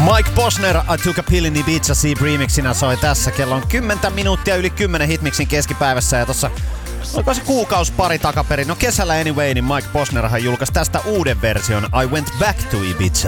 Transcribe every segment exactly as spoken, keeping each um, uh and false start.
Mike Posner, I Took a Pill in Ibiza Sea remixinä soi tässä. Kello on kymmenen minuuttia yli kymmenen hitmixin keskipäivässä ja tossa oliko se kuukaus pari takaperin. No kesällä anyway, niin Mike Posnerhan julkaisi tästä uuden version I Went Back to Ibiza.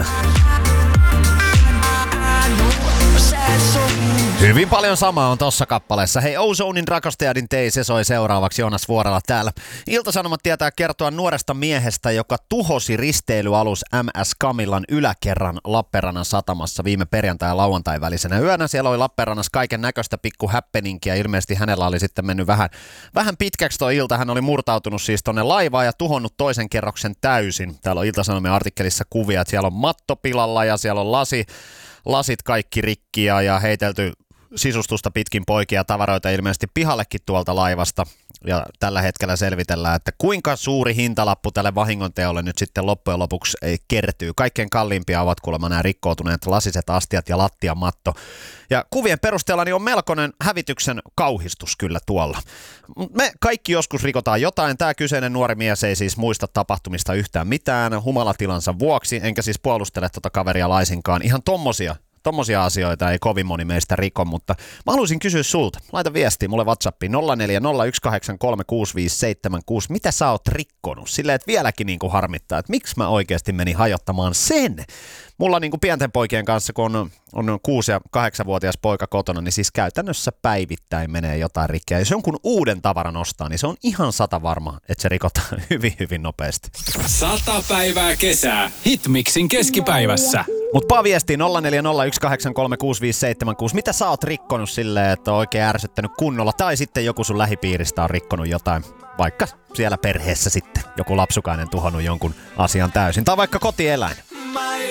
Hyvin paljon samaa on tossa kappaleessa. Hei, Ozonein Rakastajadin tei, se soi seuraavaksi Joonas Vuorela täällä. Ilta-Sanomat tietää kertoa nuoresta miehestä, joka tuhosi risteilyalus M S Camillan yläkerran Lappeenrannan satamassa viime perjantai- ja lauantai välisenä yönä. Siellä oli Lappeenrannassa kaiken näköistä pikku happeningia. Ilmeisesti hänellä oli sitten mennyt vähän, vähän pitkäksi tuo ilta. Hän oli murtautunut siis tonne laivaan ja tuhonnut toisen kerroksen täysin. Täällä on Ilta-Sanomien artikkelissa kuvia, että siellä on matto pilalla ja siellä on lasi. Lasit kaikki rikkiä ja heitelty sisustusta pitkin poikia tavaroita ilmeisesti pihallekin tuolta laivasta. Ja tällä hetkellä selvitellään, että kuinka suuri hintalappu tälle vahingonteolle nyt sitten loppujen lopuksi kertyy. Kaikkein kalliimpia ovat kuulemma nämä rikkoutuneet lasiset astiat ja lattiamatto. Ja kuvien perusteella niin on melkoinen hävityksen kauhistus kyllä tuolla. Me kaikki joskus rikotaan jotain. Tämä kyseinen nuori mies ei siis muista tapahtumista yhtään mitään humalatilansa vuoksi, enkä siis puolustele tota kaveria laisinkaan. Ihan tommosia. Tommosia asioita ei kovin moni meistä riko, mutta mä haluaisin kysyä sulta. Laita viestiä mulle WhatsAppiin nolla neljä nolla yksi kahdeksan kolme kuusi viisi seitsemän kuusi. Mitä sä oot rikkonut? Silleen, että vieläkin niinku harmittaa, että miksi mä oikeasti menin hajottamaan sen? Mulla niinku pienten poikien kanssa, kun on, on kuusi- ja kahdeksanvuotias poika kotona, niin siis käytännössä päivittäin menee jotain rikkeä. Jos jonkun uuden tavaran ostaa, niin se on ihan sata varma, että se rikotaan hyvin, hyvin nopeasti. Sata päivää kesää. Hitmixin keskipäivässä. Mut paa viestiä nolla neljä nolla yksi kahdeksan kolme kuusi viisi seitsemän kuusi. Mitä sä oot rikkonut silleen, että on oikein ärsyttänyt kunnolla? Tai sitten joku sun lähipiiristä on rikkonut jotain, vaikka siellä perheessä sitten joku lapsukainen tuhonnut jonkun asian täysin. Tai vaikka kotieläin.